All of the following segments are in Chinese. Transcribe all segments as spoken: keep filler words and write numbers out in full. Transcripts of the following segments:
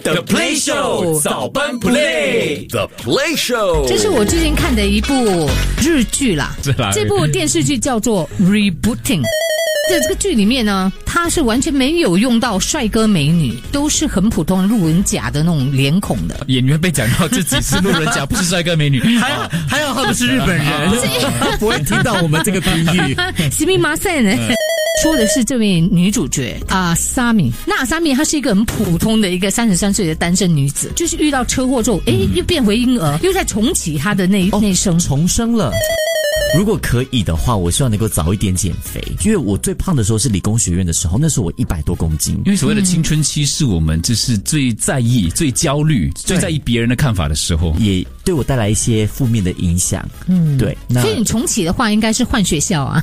The Play Show 早班 Play The Play Show， 这是我最近看的一部日剧啦。这部电视剧叫做 Rebooting。在这个剧里面呢，他是完全没有用到帅哥美女，都是很普通的路人甲的那种脸孔的。 演员被讲到自己是路人甲，不是帅哥美女， 还好还好他们是日本人，不会听到我们这个评语。 すみません。说的是这位女主角啊，沙米。那沙米她是一个很普通的一个三十三岁的单身女子，就是遇到车祸之后，哎、嗯，又变回婴儿，又在重启她的那、哦、那生重生了。如果可以的话，我希望能够早一点减肥，因为我最胖的时候是理工学院的时候，那时候我一百多公斤。 因为所谓的青春期是我们就是最在意、最焦虑、最在意别人的看法的时候， 也对我带来一些负面的影响。嗯，对。那所以你重启的话，应该是换学校啊，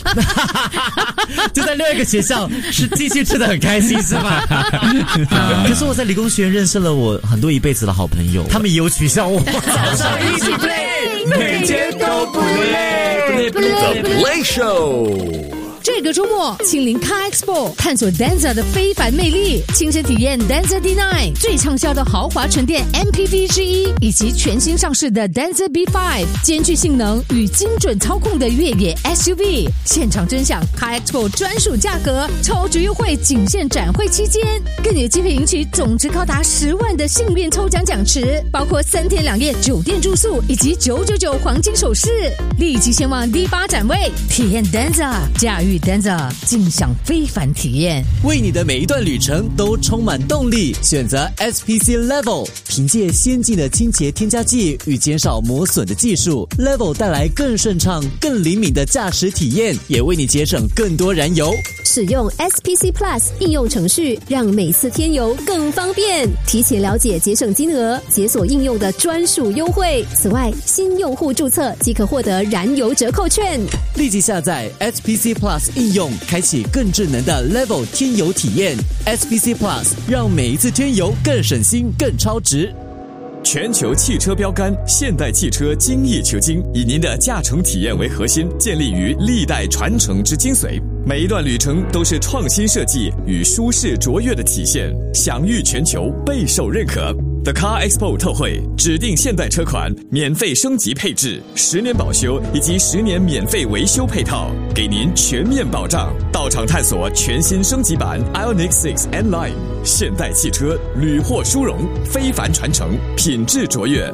就在另外一个学校是继续吃得很开心，是吧？可是我在理工学院认识了我很多一辈子的好朋友，他们也有取笑我。早上一起 play， 每天都不累。The Play Show。 这个周末，亲临 Car Expo 探索 Denza 的非凡魅力，亲身体验 Denza D 九 最畅销的豪华纯电 M P V 之一，以及全新上市的 Denza B 五，兼具性能与精准操控的越野 S U V。现场真享 Car Expo 专属价格，超值优惠仅限展会期间，更有机会赢取总值高达十万的幸运抽奖奖池，包括三天两夜酒店住宿以及九九九黄金首饰。立即前往 D 八展位，体验 Denza， 驾驭Denza， 尽享非凡体验， 为你的每一段旅程都充满动力。选择 S P C Level， 凭借先进的清洁添加剂与减少磨损的技术 ，Level 带来更顺畅、更灵敏的驾驶体验，也为你节省更多燃油。 使用 S P C Plus 应用程序，让每次添油更方便。提前了解节省金额，解锁应用的专属优惠。此外，新用户注册即可获得燃油折扣券。 立即下载 S P C Plus 应用，开启更智能的 Level 添油体验。S P C Plus 让每一次添油更省心、更超值。 全球汽车标杆现代汽车精益求精，以您的驾乘体验为核心，建立于历代传承之精髓。每一段旅程都是创新设计与舒适卓越的体现，享誉全球，备受认可。The Car Expo 特惠，指定现代车款免费升级配置，十年保修以及十年免费维修配套，给您全面保障。到场探索全新升级版 Ioniq 六 N Line， 现代汽车屡获殊荣，非凡传承，品质卓越。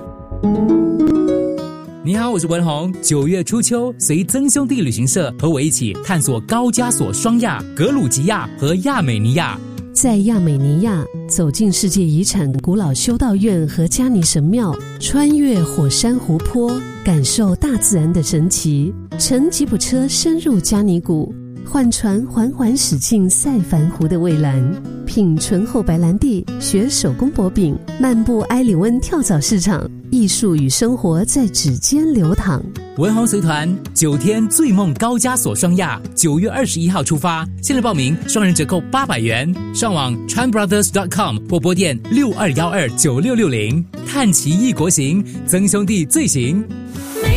你好，我是文宏。九月初秋，随曾兄弟旅行社和我一起探索高加索双亚、格鲁吉亚和亚美尼亚。 在亚美尼亚，走进世界遗产古老修道院和加尼神庙，穿越火山湖泊，感受大自然的神奇。乘吉普车深入加尼谷，换船缓缓驶进塞凡湖的蔚蓝，品醇厚白兰地，学手工薄饼，漫步埃里温跳蚤市场，艺术与生活在指尖流淌。 文宏随团九天醉梦高加索双亚，九月二十一号出发，现在报名双人折扣八百元，上网 tran brothers dot com 或拨电六二一二九六六零。探奇异国行，曾兄弟最行。